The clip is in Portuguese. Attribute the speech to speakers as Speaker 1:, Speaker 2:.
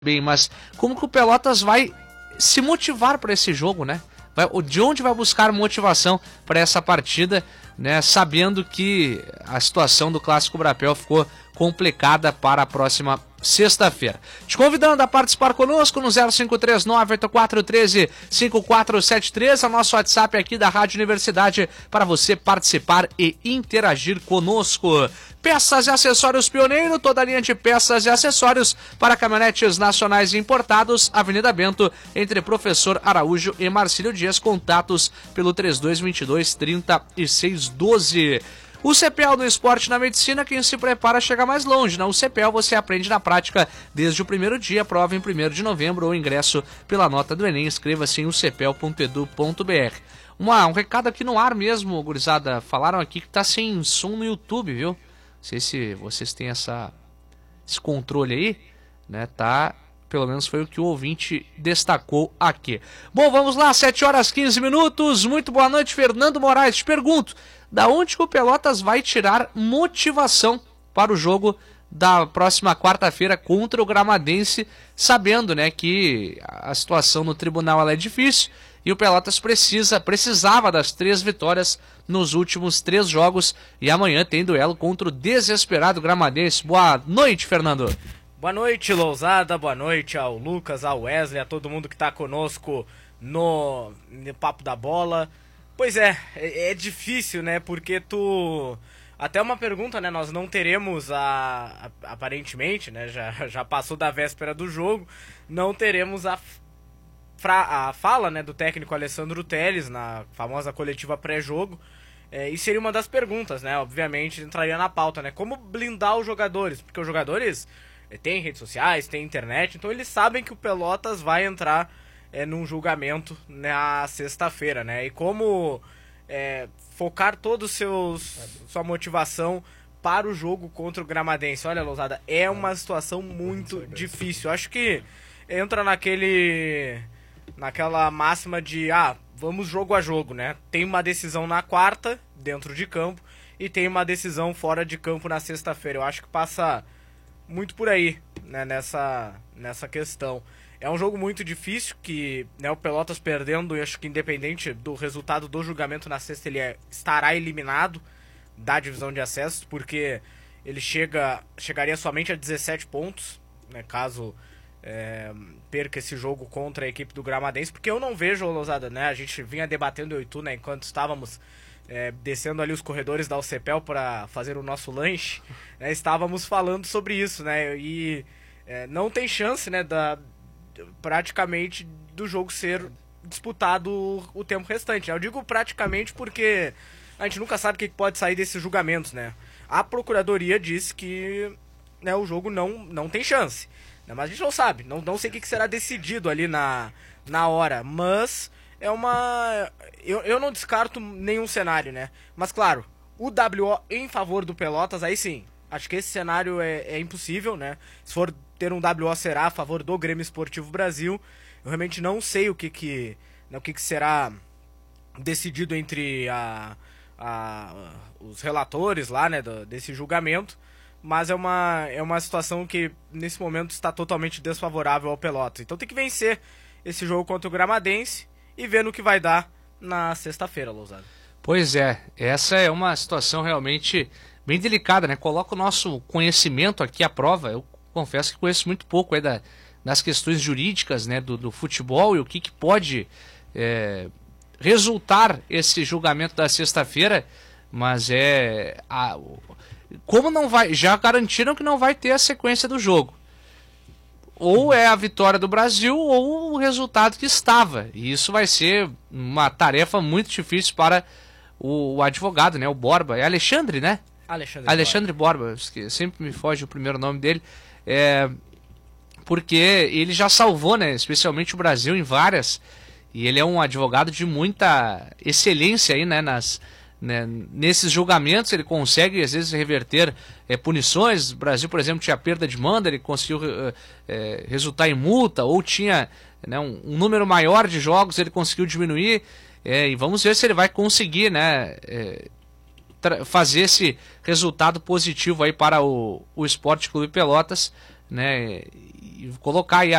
Speaker 1: bem, mas como que o Pelotas vai se motivar para esse jogo, né? De onde vai buscar motivação para essa partida, né? Sabendo que a situação do Clássico Brapel ficou complicada para a próxima sexta-feira. Te convidando a participar conosco no 0539-8413-5473, o nosso WhatsApp aqui da Rádio Universidade, para você participar e interagir conosco. Peças e acessórios Pioneiro, toda a linha de peças e acessórios para caminhonetes nacionais e importados, Avenida Bento, entre Professor Araújo e Marcílio Dias, contatos pelo 3222-3612. O CPEL do Esporte na Medicina, quem se prepara a chegar mais longe. Na UCPEL você aprende na prática desde o primeiro dia, prova em 1º de novembro ou ingresso pela nota do Enem. Inscreva-se em ucpel.edu.br. Um recado aqui no ar mesmo, gurizada. Falaram aqui que tá sem som no YouTube, viu? Não sei se vocês têm esse controle aí, né? Tá, pelo menos foi o que o ouvinte destacou aqui. Bom, vamos lá, 7h15. Muito boa noite, Fernando Moraes. Te pergunto, da onde que o Pelotas vai tirar motivação para o jogo da próxima quarta-feira contra o Gramadense, sabendo, né, que a situação no tribunal ela é difícil e o Pelotas precisava das 3 vitórias nos últimos 3 jogos e amanhã tem duelo contra o desesperado Gramadense. Boa noite, Fernando.
Speaker 2: Boa noite, Lousada, boa noite ao Lucas, ao Wesley, a todo mundo que está conosco no Papo da Bola. Pois é difícil, né, porque até uma pergunta, né, nós não teremos aparentemente, né, já passou da véspera do jogo, não teremos a fala, né, do técnico Alessandro Telles na famosa coletiva pré-jogo, e seria uma das perguntas, né, obviamente entraria na pauta, né, como blindar os jogadores, porque os jogadores têm redes sociais, têm internet, então eles sabem que o Pelotas vai entrar num julgamento na sexta-feira, né? E como focar toda sua motivação para o jogo contra o Gramadense. Olha, Lousada, é uma situação muito difícil. Acho que entra naquela máxima de, vamos jogo a jogo, né? Tem uma decisão na quarta, dentro de campo, e tem uma decisão fora de campo na sexta-feira. Eu acho que passa muito por aí, né? Nessa questão. É um jogo muito difícil, que, né, o Pelotas perdendo, e acho que independente do resultado do julgamento na sexta, ele estará eliminado da divisão de acesso, porque ele chegaria somente a 17 pontos, né, caso perca esse jogo contra a equipe do Gramadense, porque eu não vejo, Lousada, né, a gente vinha debatendo eu e tu, né, enquanto estávamos descendo ali os corredores da UCPEL para fazer o nosso lanche, né, estávamos falando sobre isso, né, e não tem chance, né, praticamente do jogo ser disputado o tempo restante. Eu digo praticamente porque a gente nunca sabe o que pode sair desses julgamentos, né? A Procuradoria disse que, né, o jogo não tem chance, né? Mas a gente não sabe, não sei o que será decidido ali na hora, mas eu não descarto nenhum cenário, né? Mas claro, o WO em favor do Pelotas, aí sim, acho que esse cenário é impossível, né? Se for ter um WO será a favor do Grêmio Esportivo Brasil. Eu realmente não sei o que será decidido entre os relatores lá, né, desse julgamento, mas é uma situação que nesse momento está totalmente desfavorável ao Pelotas. Então tem que vencer esse jogo contra o Gramadense e ver no que vai dar na sexta-feira, Lousada.
Speaker 1: Pois é, essa é uma situação realmente bem delicada, né? Coloca o nosso conhecimento aqui à prova. Eu confesso que conheço muito pouco aí das questões jurídicas, né, do futebol e o que pode resultar esse julgamento da sexta-feira, mas como não vai, já garantiram que não vai ter a sequência do jogo. Ou é a vitória do Brasil ou o resultado que estava. E isso vai ser uma tarefa muito difícil para o advogado, né, o Borba. É Alexandre, né? Alexandre Borba, sempre me foge o primeiro nome dele. Porque ele já salvou, né, especialmente o Brasil em várias, e ele é um advogado de muita excelência aí, né, nesses julgamentos. Ele consegue às vezes reverter punições. O Brasil, por exemplo, tinha perda de manda, ele conseguiu resultar em multa, ou tinha, né, um número maior de jogos, ele conseguiu diminuir, e vamos ver se ele vai conseguir, né, fazer esse resultado positivo aí para o Esporte Clube Pelotas, né? e colocar aí